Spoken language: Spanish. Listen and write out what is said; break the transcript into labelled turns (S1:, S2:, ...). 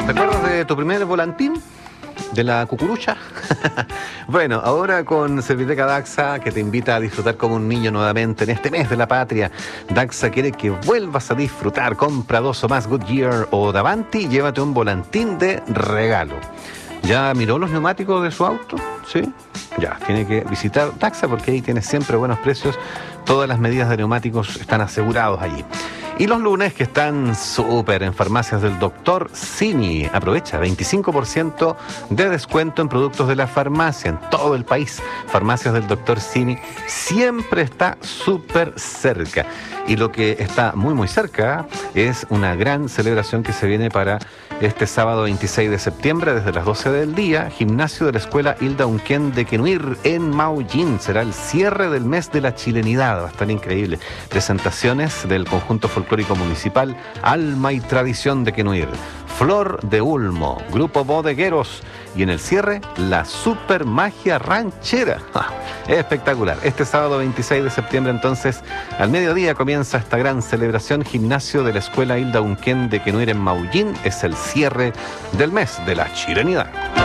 S1: ¿Te acuerdas de tu primer volantín? ¿De la cucurucha? Bueno, ahora con Serviteca Daxa, que te invita a disfrutar como un niño nuevamente en este mes de la patria. Daxa quiere que vuelvas a disfrutar. Compra 2 o más Goodyear o Davanti y llévate un volantín de regalo. ¿Ya miró los neumáticos de su auto? ¿Sí? Ya, tiene que visitar Daxa porque ahí tienes siempre buenos precios. Todas las medidas de neumáticos están asegurados allí. Y los lunes que están súper en farmacias del Dr. Simi. Aprovecha 25% de descuento en productos de la farmacia en todo el país. Farmacias del Dr. Simi siempre está súper cerca. Y lo que está muy muy cerca es una gran celebración que se viene para este sábado 26 de septiembre desde las 12 del día. Gimnasio de la Escuela Hilda Unquén de Quenuir en Maullín. Será el cierre del mes de la chilenidad. Va a estar increíble. Presentaciones del conjunto folclórico municipal Alma y Tradición de Quenuir. Flor de Ulmo, Grupo Bodegueros y en el cierre, la super magia ranchera. Espectacular. Este sábado 26 de septiembre entonces, al mediodía comienza esta gran celebración. Gimnasio de la Escuela Hilda Unquén de Quenuir en Maullín. Es el cierre del mes de la chilenidad.